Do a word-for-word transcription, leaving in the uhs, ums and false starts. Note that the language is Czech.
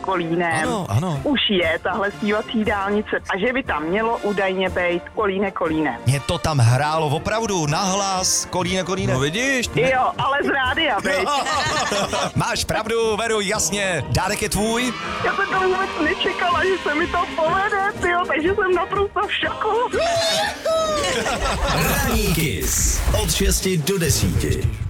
Kolínem. Ano, ano. Už je tahle zpívací dálnice a že by tam mělo údajně být Kolíne, Kolíne. Mě to tam hrálo opravdu nahlas, Kolíne, Kolíne. No vidíš? Jo, ale z rádia, viď? Máš pravdu, Veru, jasně. Dárek je tvůj? Já jsem to vůbec nečekala, že se mi to povede, tyjo, takže jsem naprosto v šoku. Ranní Kiss od šesti do desíti.